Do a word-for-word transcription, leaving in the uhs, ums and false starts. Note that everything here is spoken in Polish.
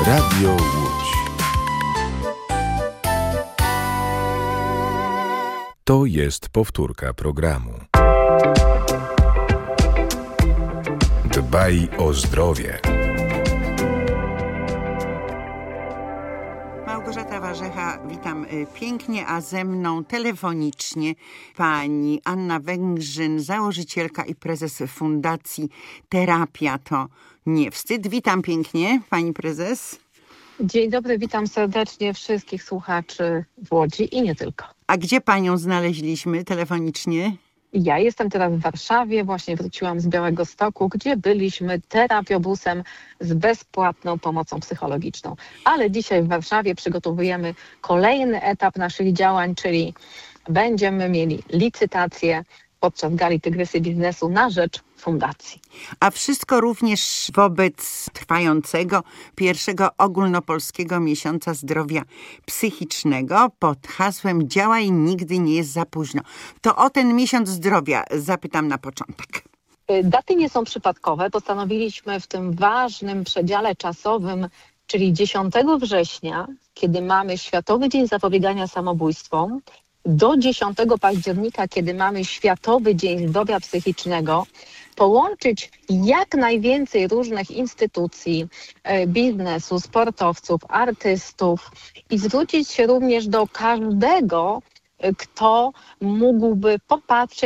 Radio Łódź. To jest powtórka programu. Dbaj o zdrowie. Małgorzata Warzecha, witam pięknie, a ze mną telefonicznie pani Anna Węgrzyn, założycielka i prezes Fundacji Terapia to nie wstyd. Witam pięknie, pani prezes. Dzień dobry, witam serdecznie wszystkich słuchaczy w Łodzi i nie tylko. A gdzie panią znaleźliśmy telefonicznie? Ja jestem teraz w Warszawie, właśnie wróciłam z Białegostoku, gdzie byliśmy terapiobusem z bezpłatną pomocą psychologiczną. Ale dzisiaj w Warszawie przygotowujemy kolejny etap naszych działań, czyli będziemy mieli licytację podczas Gali Tygrysy Biznesu na rzecz fundacji. A wszystko również wobec trwającego pierwszego ogólnopolskiego miesiąca zdrowia psychicznego pod hasłem Działaj, nigdy nie jest za późno. To o ten miesiąc zdrowia zapytam na początek. Daty nie są przypadkowe. Postanowiliśmy w tym ważnym przedziale czasowym, czyli dziesiątego września, kiedy mamy Światowy Dzień Zapobiegania Samobójstwom, do dziesiątego października, kiedy mamy Światowy Dzień Zdrowia Psychicznego, połączyć jak najwięcej różnych instytucji, biznesu, sportowców, artystów i zwrócić się również do każdego, kto mógłby popatrzeć